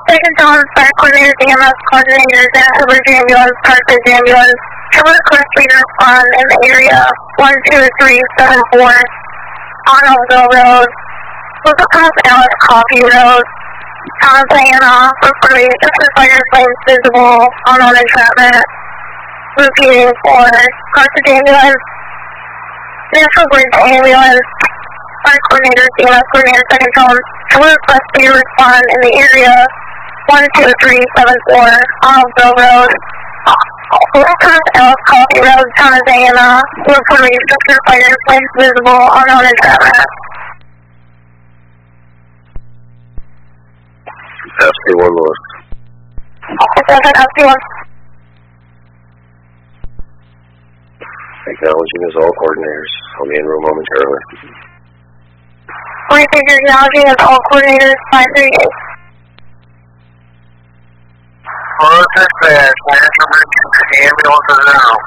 Second zone, fire coordinators, EMS coordinators, Vancouver ambulance, Carthage ambulance. Cover request leader on in the area 12374 on Oakville Road. Look across Alice Coffee Road. Town of Diana, reporting fire flames visible on entrapment. Repeating for Carthage ambulance, National Bridge ambulance, fire coordinators, EMS coordinators, second zone. Cover request leader respond in the area 12374 on Oakville Road. Look across Alice Coffee Road, Town of Diana, reporting structure fire flames visible on entrapment. SC1 Lewis. SC1. Acknowledging as all coordinators. I'll be in room momentarily. Repeat acknowledging as all coordinators 538. Dispatch, National Bridge ambulance is out.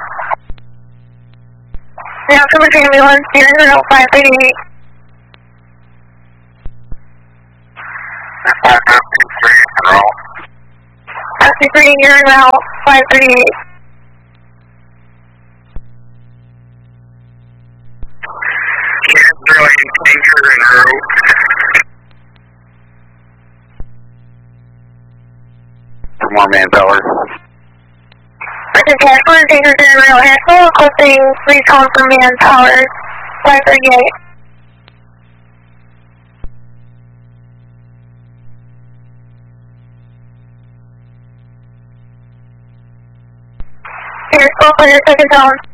National Bridge ambulance 00538. SC3 you're now 538. Canceling Tinker and Road. For more manpower. National and Tinker General National requesting recall for manpower 538. Here's 1200 second zone.